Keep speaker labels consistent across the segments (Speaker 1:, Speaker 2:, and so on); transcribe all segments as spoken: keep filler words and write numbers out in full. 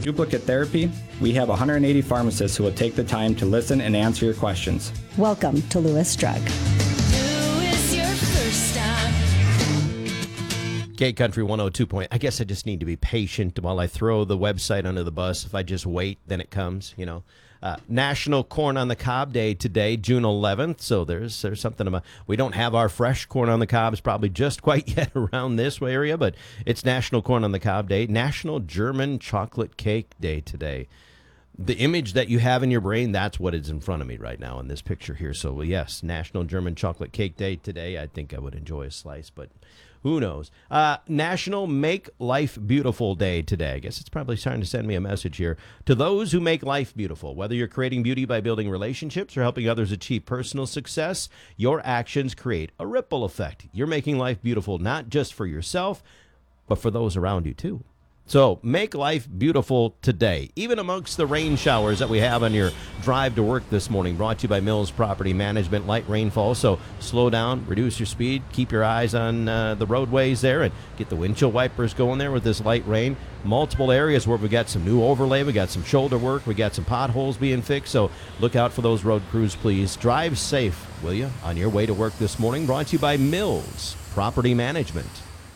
Speaker 1: Duplicate Therapy, we have one hundred eighty pharmacists who will take the time to listen and answer your questions.
Speaker 2: Welcome to Lewis Drug.
Speaker 3: Who is your first stop?
Speaker 4: Gate Country one oh two point. I guess I just need to be patient while I throw the website under the bus. If I just wait, then it comes, you know. Uh, National Corn on the Cob Day today, June eleventh. So there's there's something about, we don't have our fresh corn on the cobs probably just quite yet around this area, but it's National Corn on the Cob Day. National German Chocolate Cake Day today. The image that you have in your brain, that's what is in front of me right now in this picture here. So yes, National German Chocolate Cake Day today. I think I would enjoy a slice, but who knows? Uh, National Make Life Beautiful Day today. I guess it's probably trying to send me a message here. To those who make life beautiful, whether you're creating beauty by building relationships or helping others achieve personal success, your actions create a ripple effect. You're making life beautiful not just for yourself, but for those around you too. So make life beautiful today, even amongst the rain showers that we have on your drive to work this morning. Brought to you by Mills Property Management. Light rainfall, so slow down, reduce your speed, keep your eyes on uh, the roadways there, and get the windshield wipers going there with this light rain. Multiple areas where we got some new overlay, we got some shoulder work, we got some potholes being fixed, so look out for those road crews, please. Drive safe, will you, on your way to work this morning. Brought to you by Mills Property Management.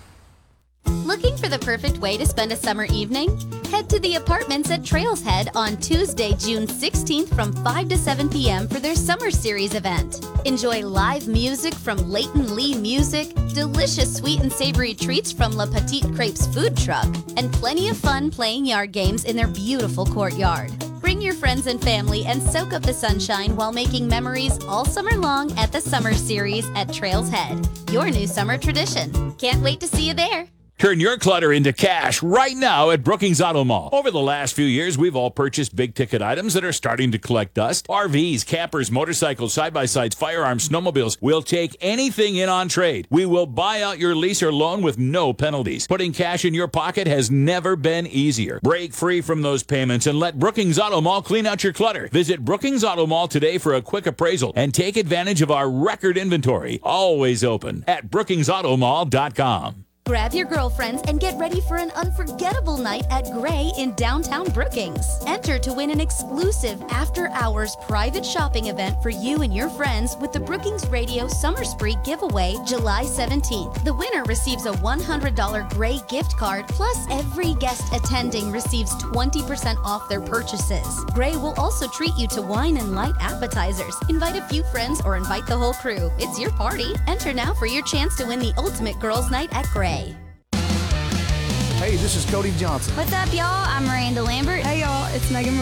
Speaker 5: Looking for the perfect way to spend a summer evening? Head to the apartments at Trails Head on Tuesday, June sixteenth from five to seven p.m. for their Summer Series event. Enjoy live music from Leighton Lee Music, delicious sweet and savory treats from La Petite Crepes food truck, and plenty of fun playing yard games in their beautiful courtyard. Bring your friends and family and soak up the sunshine while making memories all summer long at the Summer Series at Trails Head, your new summer tradition. Can't wait to see you there.
Speaker 6: Turn your clutter into cash right now at Brookings Auto Mall. Over the last few years, we've all purchased big-ticket items that are starting to collect dust. R Vs, campers, motorcycles, side-by-sides, firearms, snowmobiles. We'll take anything in on trade. We will buy out your lease or loan with no penalties. Putting cash in your pocket has never been easier. Break free from those payments and let Brookings Auto Mall clean out your clutter. Visit Brookings Auto Mall today for a quick appraisal and take advantage of our record inventory. Always open at brookings auto mall dot com.
Speaker 5: Grab your girlfriends and get ready for an unforgettable night at Gray in downtown Brookings. Enter to win an exclusive after-hours private shopping event for you and your friends with the Brookings Radio Summer Spree giveaway July seventeenth. The winner receives a one hundred dollars Gray gift card, plus every guest attending receives twenty percent off their purchases. Gray will also treat you to wine and light appetizers. Invite a few friends or invite the whole crew. It's your party. Enter now for your chance to win the ultimate girls' night at Gray.
Speaker 7: Hey, this is Cody Johnson.
Speaker 8: What's up, y'all? I'm Miranda Lambert.
Speaker 2: Hey, y'all, it's Megan